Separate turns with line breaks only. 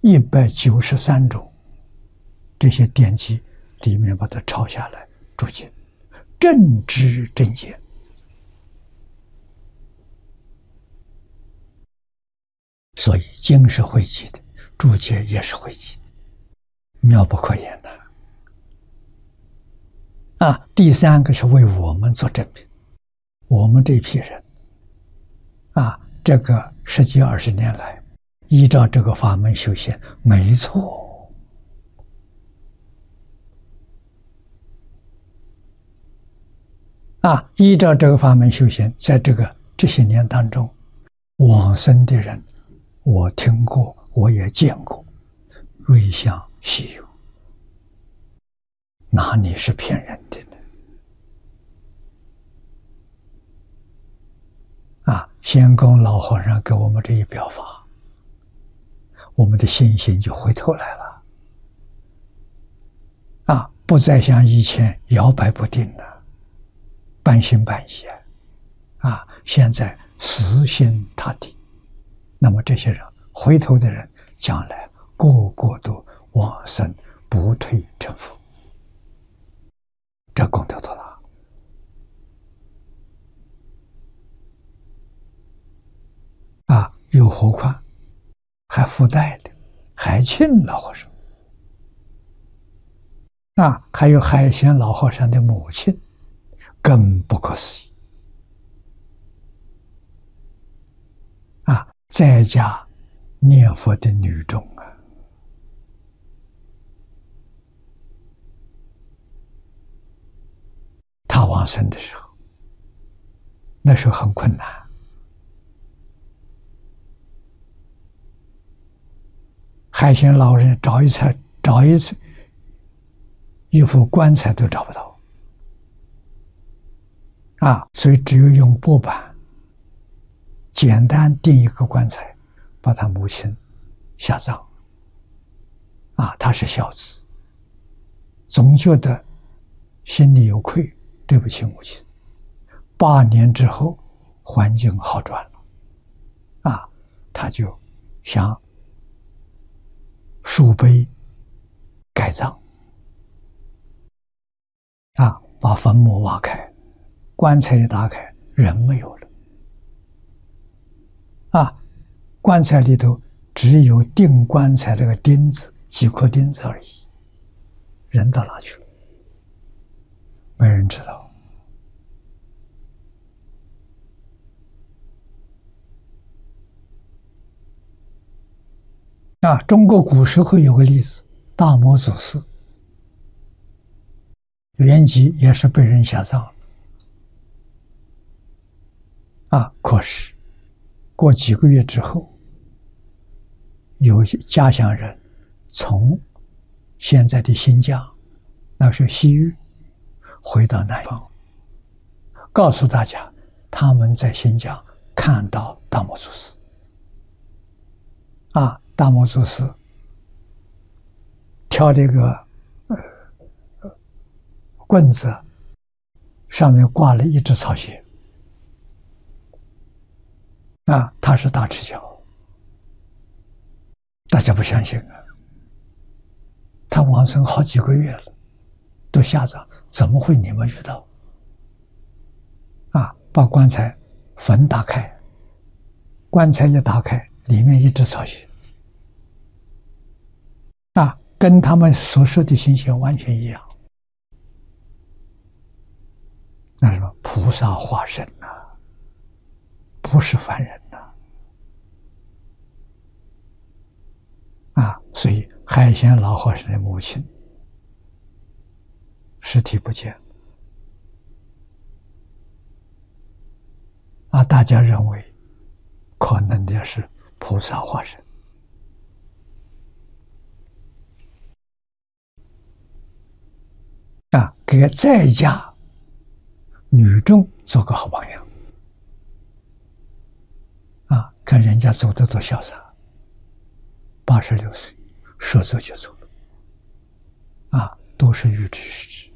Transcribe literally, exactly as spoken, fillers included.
一百九十三种这些典籍里面把它抄下来注解，正知正见。所以经是汇集的，注解也是汇集的，妙不可言呐！啊，第三个是为我们做证明，我们这批人，啊，这个十几二十年来，依照这个法门修仙，没错。啊，依照这个法门修仙，在这个这些年当中，往生的人，我听过，我也见过，瑞相稀有，哪里是骗人的呢？啊，仙公老和尚给我们这一表法，我们的信心就回头来了。啊，不再像以前摇摆不定了，半信半疑啊，现在死心塌地。那么这些人回头的人，将来个个都往生不退成佛，这功德多大啊！又何况还附带的海庆老和尚啊，还有海贤老和尚的母亲，更不可思议啊！在家念佛的女众啊，她往生的时候，那时候很困难，海贤老人找一次找一次一副棺材都找不到啊，所以只有用薄板简单钉一个棺材，把他母亲下葬啊，他是孝子，总觉得心里有愧，对不起母亲。八年之后，环境好转了，啊，他就想树碑改葬，啊，把坟墓挖开，棺材一打开，人没有了，啊，棺材里头只有钉棺材那个钉子，几颗钉子而已，人到哪去了？没人知道。啊，中国古时候有个例子，大摩祖师原籍也是被人下葬了，啊，可是过几个月之后，有家乡人从现在的新疆，那是西域，回到南方，告诉大家他们在新疆看到大摩祖师，啊，大摩祖师挑这个呃棍子，上面挂了一只草鞋，啊，他是大赤脚，大家不相信啊，他往生好几个月了，都下葬，怎么会你们遇到？啊，把棺材坟打开，棺材一打开，里面一只草鞋，啊，跟他们所说的情形完全一样。那什么菩萨化身呐、啊，不是凡人呐、啊，啊，所以海贤老和尚的母亲尸体不见啊，大家认为可能的是菩萨化身。啊，给在家女众做个好榜样啊！看人家走得多潇洒，八十六岁说走就走了，啊，都是预知时至。